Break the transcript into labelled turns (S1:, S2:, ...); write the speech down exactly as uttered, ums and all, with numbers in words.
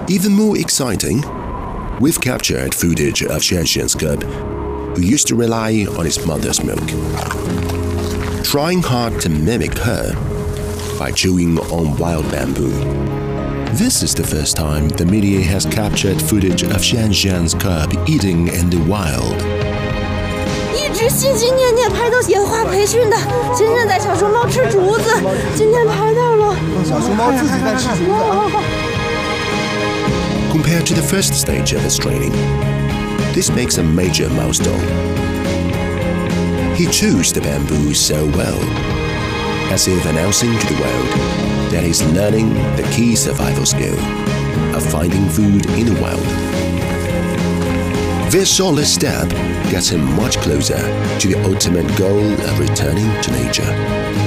S1: Even more exciting, we've captured footage of Xianshan's cub, who used to rely on his mother's milk, trying hard to mimic her by chewing on wild bamboo. This is the first time the media has captured footage of Xianshan's cub eating in the wild.
S2: 一直心心念念拍到野化培训的，现在带小熊猫吃竹子，今天拍到了。
S3: 小熊猫自己在吃竹子。
S1: Compared to the first stage of his training, this makes a major milestone. He chews the bamboo so well, as if announcing to the world that he's learning the key survival skill of finding food in the wild. This solid step gets him much closer to the ultimate goal of returning to nature.